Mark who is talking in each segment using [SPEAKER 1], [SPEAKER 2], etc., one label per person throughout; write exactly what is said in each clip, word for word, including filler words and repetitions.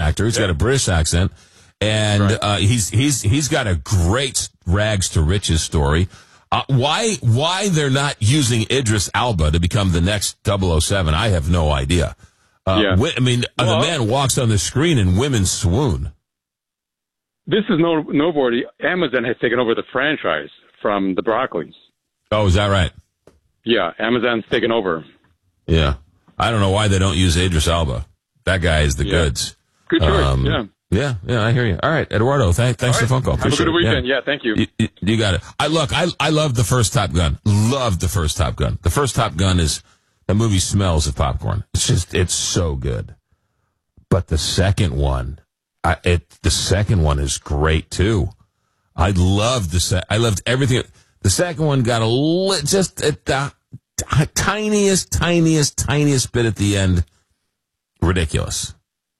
[SPEAKER 1] actor. He's yeah. got a British accent. And right. uh, he's he's he's got a great rags to riches story. Uh, why why they're not using Idris Elba to become the next double oh seven, I have no idea. Uh, yeah. I mean, well, the man walks on the screen and women swoon.
[SPEAKER 2] This is no noteworthy. Amazon has taken over the franchise from the Broccoli's.
[SPEAKER 1] Oh, is that right?
[SPEAKER 2] Yeah, Amazon's taken over.
[SPEAKER 1] Yeah. I don't know why they don't use Idris Elba. That guy is the
[SPEAKER 2] yeah.
[SPEAKER 1] goods.
[SPEAKER 2] Good choice,
[SPEAKER 1] um,
[SPEAKER 2] yeah.
[SPEAKER 1] Yeah, yeah, I hear you. All right, Eduardo, thank, thanks
[SPEAKER 2] right.
[SPEAKER 1] for the phone call.
[SPEAKER 2] Appreciate Have a good weekend.
[SPEAKER 1] Yeah.
[SPEAKER 2] yeah, thank you.
[SPEAKER 1] you. You you got it. I look, I I love the first Top Gun. Love the first Top Gun. The first Top Gun is, the movie smells of popcorn. It's just, it's so good. But the second one, I, it the second one is great too. I loved the se- I loved everything. The second one got a li- just at the t- tiniest, tiniest, tiniest bit at the end. Ridiculous.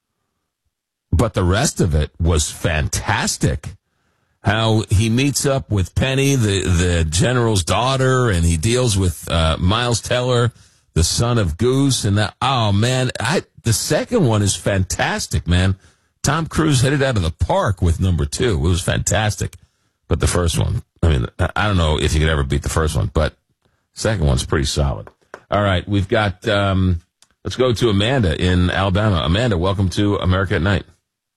[SPEAKER 1] But the rest of it was fantastic. How he meets up with Penny, the, the general's daughter, and he deals with uh, Miles Teller, the son of Goose, and that. Oh man, I the second one is fantastic, man. Tom Cruise hit it out of the park with number two. It was fantastic. But the first one, I mean, I don't know if you could ever beat the first one, but second one's pretty solid. All right, we've got, um, let's go to Amanda in Alabama. Amanda, welcome to America at Night.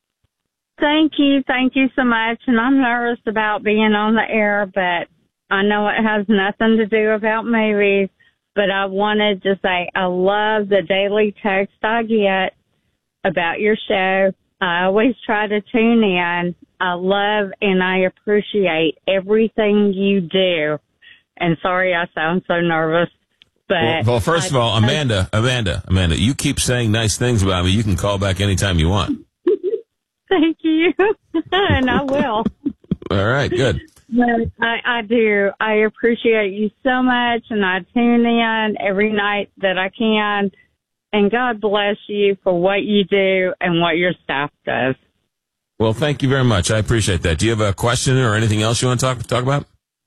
[SPEAKER 3] Thank you. Thank you so much. And I'm nervous about being on the air, but I know it has nothing to do about movies. But I wanted to say I love the daily text I get about your show. I always try to tune in. I love and I appreciate everything you do. And sorry I sound so nervous. But
[SPEAKER 1] well, well first I, of all, Amanda, Amanda, Amanda, you keep saying nice things about me. You can call back anytime you want.
[SPEAKER 3] Thank you. And I will.
[SPEAKER 1] All right, good.
[SPEAKER 3] But I, I do. I appreciate you so much, and I tune in every night that I can. And God bless you for what you do and what your staff does.
[SPEAKER 1] Well, thank you very much. I appreciate that. Do you have a question or anything else you want to talk talk about?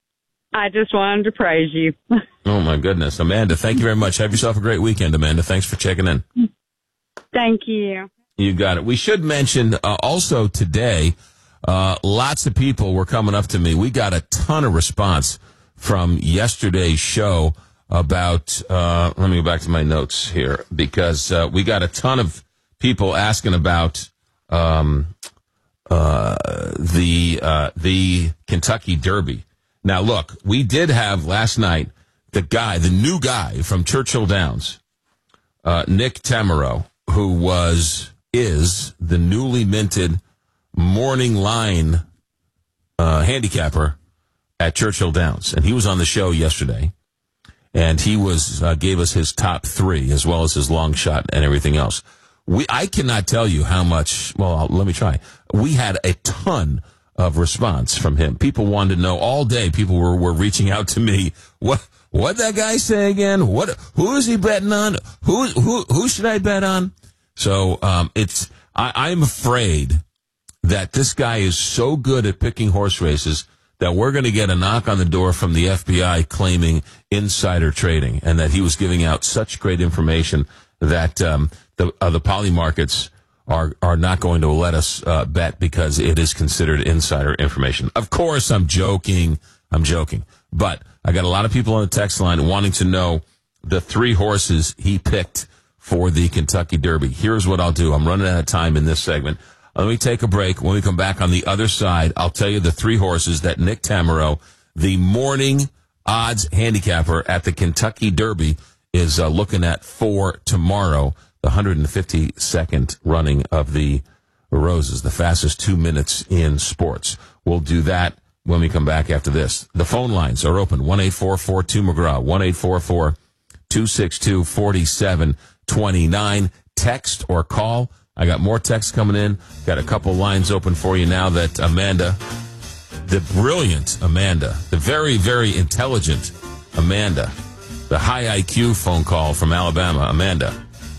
[SPEAKER 3] I just wanted to praise you.
[SPEAKER 1] Oh, my goodness. Amanda, thank you very much. Have yourself a great weekend, Amanda. Thanks for checking in.
[SPEAKER 3] Thank you.
[SPEAKER 1] You got it. We should mention uh, also today, uh, lots of people were coming up to me. We got a ton of response from yesterday's show about, uh, let me go back to my notes here, because uh, we got a ton of people asking about um, uh, the uh, the Kentucky Derby. Now, look, we did have last night the guy, the new guy from Churchill Downs, uh, Nick Tammaro, who was, is the newly minted morning line uh, handicapper at Churchill Downs. And he was on the show yesterday. And he was uh, gave us his top three, as well as his long shot and everything else. We I cannot tell you how much, well, I'll, let me try. We had a ton of response from him. People wanted to know all day. People were, were reaching out to me. What what that guy say again? What who is he betting on? Who who who should I bet on? So um, it's I, I'm afraid that this guy is so good at picking horse races that we're going to get a knock on the door from the F B I claiming insider trading, and that he was giving out such great information that um, the uh, the poly markets are are not going to let us uh, bet because it is considered insider information. Of course, I'm joking. I'm joking. But I got a lot of people on the text line wanting to know the three horses he picked for the Kentucky Derby. Here's what I'll do. I'm running out of time in this segment. Let me take a break. When we come back on the other side, I'll tell you the three horses that Nick Tammaro, the morning odds handicapper at the Kentucky Derby, is uh, looking at for tomorrow, the one hundred fifty-second running of the Roses, the fastest two minutes in sports. We'll do that when we come back after this. The phone lines are open, one eight four four two McGraw, one eight four four two six two four seven two nine. Text or call. I got more texts coming in. Got a couple lines open for you now that Amanda, the brilliant Amanda, the very, very intelligent Amanda, the high I Q phone call from Alabama, Amanda,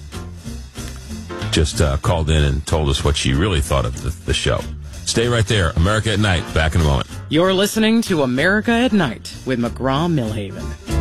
[SPEAKER 1] just uh, called in and told us what she really thought of the, the show. Stay right there. America at Night. Back in a moment.
[SPEAKER 4] You're listening to America at Night with McGraw Millhaven.